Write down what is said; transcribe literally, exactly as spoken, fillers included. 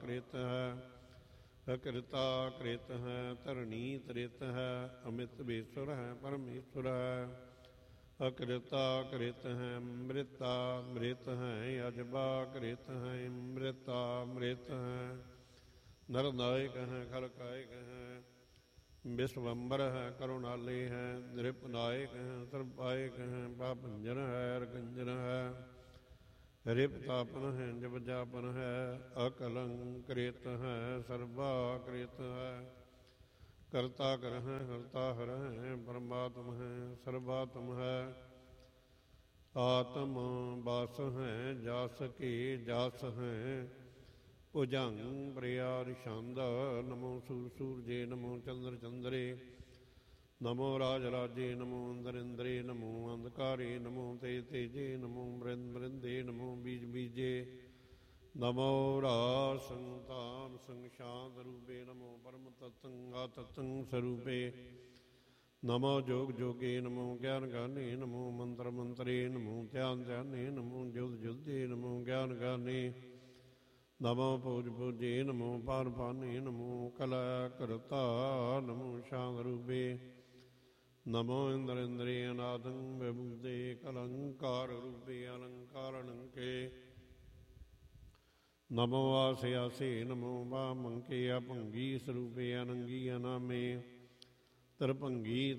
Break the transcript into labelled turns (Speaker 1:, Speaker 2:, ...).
Speaker 1: ਕ੍ਰਿਤ ਹੈ, ਅਕ੍ਰਿਤਾ ਕ੍ਰਿਤ ਹੈ, ਧਰਣੀ ਤ੍ਰਿਤ ਹੈ, ਅਮਿਤ ਬੇਸੁਰ ਹੈ, ਪਰਮੇਸ਼ੁਰ ਹੈ। ਅਕ੍ਰਿਤਾ ਕ੍ਰਿਤ ਹੈ, ਮ੍ਰਿਤਾ ਮ੍ਰਿਤ ਹੈ, ਅਜਬਾ ਕ੍ਰਿਤ ਹੈ, ਮ੍ਰਿਤਾ ਮ੍ਰਿਤ ਹੈ, ਨਰਨਾਇਕ ਹੈ, ਖਲਕਾਇਕ ਹੈ, ਵਿਸ਼ਵੰਬਰ ਹੈ, ਕਰੁਣਾਲੇ ਹੈ, ਨਿਰਪਨਾਇਕ ਹੈ, ਸਰਪਾਇਕ ਹੈ, ਪਾਪੰਜਨ ਹੈ, ਰਕੰਜਨ ਹੈ, ਰਿਪ ਤਾਪਨ ਹੈ, ਜਪ ਜਾਪਨ ਹੈ, ਅਕਲੰਕ੍ਰਿਤ ਹੈ, ਸਰਬਾ ਕ੍ਰਿਤ ਹੈ, ਕਰਤਾ ਕਰ ਹੈ, ਹਰਤਾ ਹਰ ਹੈ, ਪਰਮਾਤਮ ਹੈ, ਸਰਬਾਤਮ ਹੈ, ਆਤਮ ਬਸ ਹੈ, ਜਸ ਕੀ ਜਸ ਹੈ, ਭੁਜੰਗ ਪ੍ਰਿਆ ਛੰਦ। ਨਮੋ ਸੂਰ ਸੂਰਜੇ, ਨਮੋ ਚੰਦਰ ਚੰਦਰੇ, ਨਮੋ ਰਾਜ ਰਾਜੇ, ਨਮੋ ਇੰਦਰ ਇੰਦਰੇ, ਨਮੋ ਅੰਧਕਾਰੇ, ਨਮੋ ਤੇਜ ਤੇਜੇ, ਨਮੋ ਮ੍ਰਿੰਦ ਮ੍ਰਿੰਦੇ, ਨਮੋ ਬੀਜ ਬੀਜੇ, ਨਮੋ ਰਾ ਸੰਤਾਨ ਸੰਗ ਸ਼ਾਂਤ ਰੂਪੇ, ਨਮੋ ਪਰਮ ਤਤੰ ਆਤਤੰ ਸਰੂਪੇ, ਨਮੋ ਜੋਗ ਜੋਗੇ, ਨਮੋ ਗਿਆਨ ਗਾਨੇ, ਨਮੋ ਮੰਤਰ ਮੰਤਰੇ, ਨਮੋ ਧਿਆਨ ਧਿਆਨੇ, ਨਮੋ ਜੁਦ ਜੁਦੇ, ਨਮੋ ਗਿਆਨ ਗਾਨੇ, ਨਮੋ ਪੂਜ ਪੂਜੇ, ਨਮੋ ਪਾਨ ਪਾਨੇ, ਨਮੋ ਕਲਾ ਕਰਤਾ, ਨਮੋ ਸ਼ਾਂਤ ਰੂਪੇ, ਨਮੋ ਇੰਦਰ ਇੰਦਰੇ, ਅਨਾਦੰ ਵਿਭੂਤੇ, ਕਲੰਕਾਰ ਰੂਪੇ, ਅਲੰਕਾਰ ਅਲੰਕੇ, ਨਮੋ ਆਸੇ ਆਸੇ, ਨਮੋ ਬਾਮੰਕੇ, ਅਭੰਗੀ ਸਰੂਪੇ, ਅਨੰਗੀ ਅਨਾਮੇ, ਤਰਭੰਗੀ